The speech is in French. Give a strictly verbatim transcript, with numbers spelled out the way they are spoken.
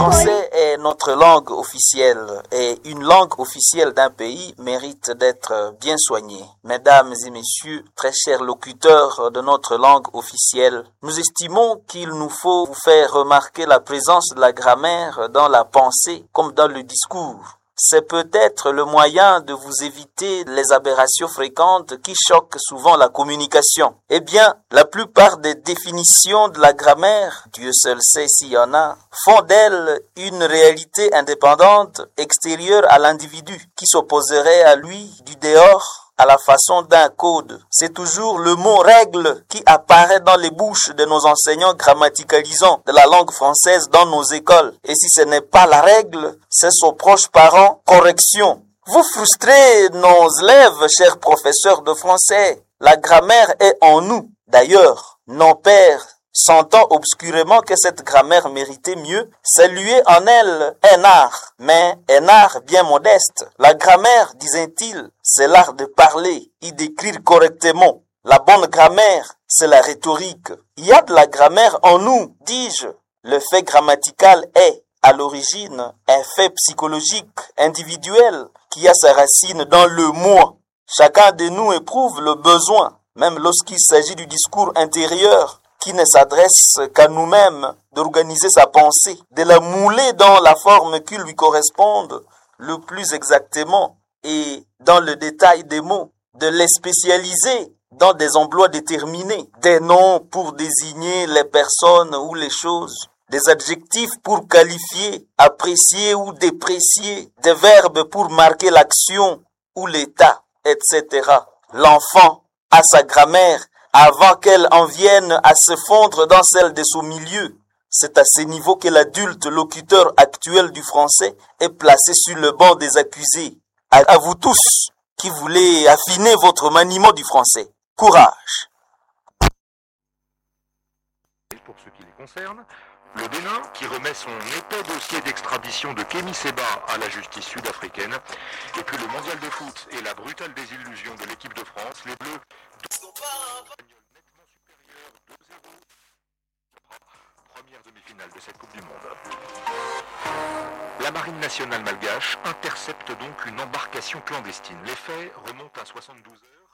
français est notre langue officielle et une langue officielle d'un pays mérite d'être bien soignée. Mesdames et messieurs, très chers locuteurs de notre langue officielle, nous estimons qu'il nous faut vous faire remarquer la présence de la grammaire dans la pensée comme dans le discours. C'est peut-être le moyen de vous éviter les aberrations fréquentes qui choquent souvent la communication. Eh bien, la plupart des définitions de la grammaire, Dieu seul sait s'il y en a, font d'elle une réalité indépendante, extérieure à l'individu, qui s'opposerait à lui du dehors, à la façon d'un code. C'est toujours le mot règle qui apparaît dans les bouches de nos enseignants grammaticalisants de la langue française dans nos écoles. Et si ce n'est pas la règle, c'est son proche parent, correction. Vous frustrez nos élèves, chers professeurs de français. La grammaire est en nous. D'ailleurs, nos pères, sentant obscurément que cette grammaire méritait mieux, saluaient en elle un art, mais un art bien modeste. La grammaire, disait-il, c'est l'art de parler et d'écrire correctement. La bonne grammaire, c'est la rhétorique. Il y a de la grammaire en nous, dis-je. Le fait grammatical est, à l'origine, un fait psychologique, individuel, qui a sa racine dans le moi. Chacun de nous éprouve le besoin, même lorsqu'il s'agit du discours intérieur, qui ne s'adresse qu'à nous-mêmes, d'organiser sa pensée, de la mouler dans la forme qui lui corresponde le plus exactement et dans le détail des mots, de les spécialiser dans des emplois déterminés, des noms pour désigner les personnes ou les choses, des adjectifs pour qualifier, apprécier ou déprécier, des verbes pour marquer l'action ou l'état, et cetera. L'enfant a sa grammaire avant qu'elle en vienne à se fondre dans celle de son milieu. C'est à ce niveau que l'adulte locuteur actuel du français est placé sur le banc des accusés. À, à vous tous qui voulez affiner votre maniement du français. Courage! Pour ce qui les concerne, le Bénin, qui remet son épais dossier d'extradition de Kémy Séba à la justice sud-africaine, et puis le mondial de foot et la brutale désillusion de l'équipe de France, les Bleus nettement supérieur deux zéro. Première demi-finale de cette Coupe du Monde. La marine nationale malgache intercepte donc une embarcation clandestine. Les faits remontent à soixante-douze heures.